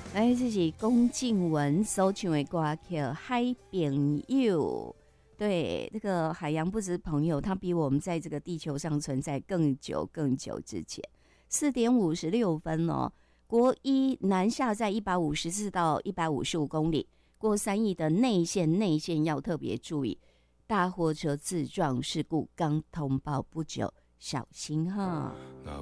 哎，这是龚静文所唱的歌曲《海朋友》。对，这个海洋不止朋友，它比我们在这个地球上存在更久更久之前。4:56哦，国一南下在154到155公里，过3亿的内线要特别注意，大货车自撞事故刚通报不久，小心哈。